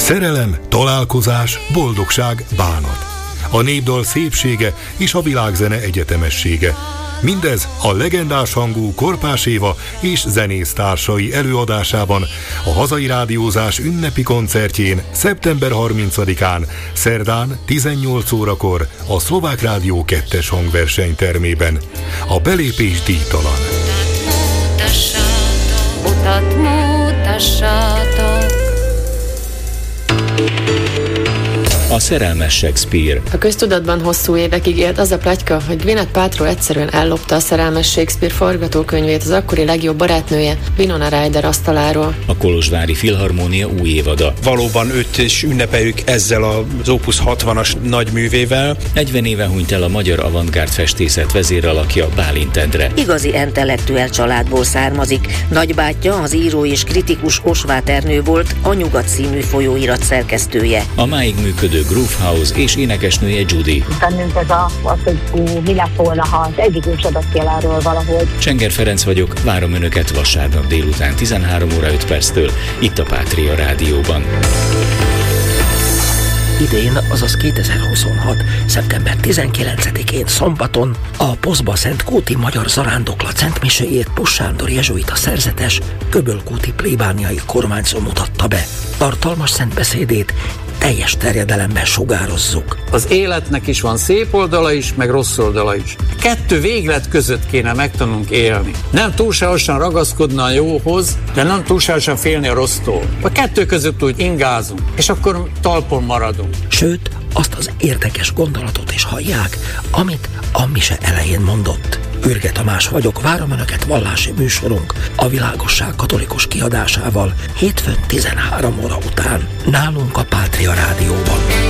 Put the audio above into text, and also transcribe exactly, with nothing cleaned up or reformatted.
Szerelem, találkozás, boldogság, bánat. A népdal szépsége és a világzene egyetemessége. Mindez a legendás hangú Korpás Éva és zenésztársai előadásában a hazai rádiózás ünnepi koncertjén szeptember harmincadikán, szerdán tizennyolc órakor a Szlovák Rádió kettes hangversenytermében. A belépés díjtalan. Utat mutassátok. A szerelmes Shakespeare. A köztudatban hosszú évekig élt az a pletyka, hogy Gwyneth Paltrow egyszerűen ellopta a szerelmes Shakespeare forgatókönyvét az akkori legjobb barátnője, Winona Ryder asztaláról. A Kolozsvári Filharmónia új évada. Valóban őt is ünnepeljük ezzel az Opus hatvanas nagyművével. negyven éve hunyt el a magyar avantgárd festészet vezéralakja, Bálint Endre. Igazi intellektuel családból származik. Nagybátyja, az író és kritikus Osváth Ernő volt, a Nyugat című folyóirat szerkesztője. A máig működő Groove House és énekesnője Judy. Bennünk ez a, az, hogy ú, mi lett volna, ha az egyik adat arról valahogy. Csenger Ferenc vagyok, várom Önöket vasárnap délután tizenhárom óra öt perctől, itt a Pátria Rádióban. Idén, azaz kétezer-huszonhat. szeptember tizenkilencedikén szombaton a Poszba Szent Kóti Magyar Zarándoklat szentmiséjét Puss Sándor jezsuita szerzetes, köbölkúti plébániai kormányzó mutatta be. Tartalmas szentbeszédét teljes terjedelemben sugározzuk. Az életnek is van szép oldala is, meg rossz oldala is. Kettő véglet között kéne megtanulnunk élni. Nem túlságosan ragaszkodni a jóhoz, de nem túlságosan félni a rossztól. A kettő között úgy ingázunk, és akkor talpon maradunk. Sőt, azt az érdekes gondolatot is hallják, amit a mise elején mondott. Ürge Tamás vagyok, várom Önöket vallási műsorunk a Világosság katolikus kiadásával hétfőn tizenhárom óra után nálunk a Pátria Rádióban.